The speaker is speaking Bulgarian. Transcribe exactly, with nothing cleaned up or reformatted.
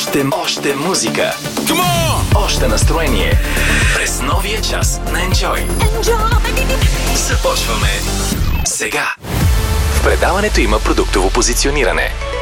Още, още музика. Още настроение. През новия час на Enjoy. Enjoy. Започваме сега. В предаването има продуктово позициониране.